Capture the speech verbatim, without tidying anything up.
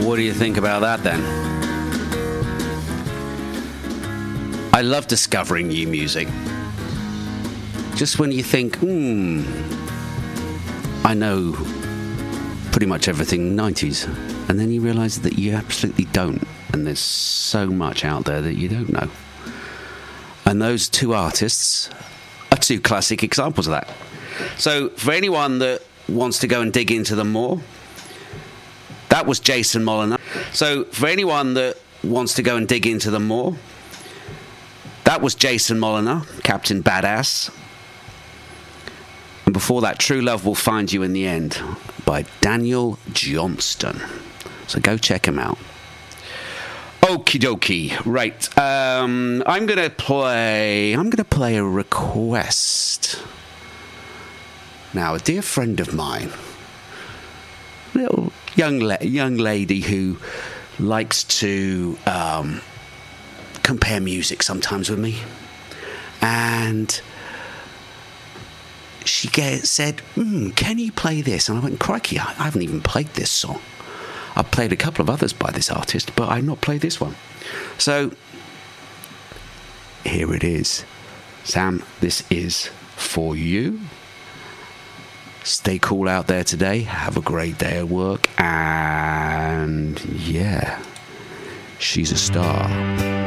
What do you think about that then? I love discovering new music. Just when you think, hmm, I know pretty much everything nineties, and then you realise that you absolutely don't, and there's so much out there that you don't know. And those two artists are two classic examples of that. So for anyone that wants to go and dig into them more, that was Jason Molyneux. So for anyone that wants to go and dig into them more, that was Jason Molyneux, Captain Badass. And before that, True Love Will Find You in the End by Daniel Johnston. So go check him out. Okie dokie. Right. Um, I'm going to play... I'm going to play a request. Now, a dear friend of mine, a little young, la- young lady who likes to um, compare music sometimes with me. And... she get, said, mm, can you play this? And I went, crikey, I, I haven't even played this song. I've played a couple of others by this artist, but I've not played this one. So, here it is. Sam, this is for you. Stay cool out there today. Have a great day at work. And, yeah, she's a star.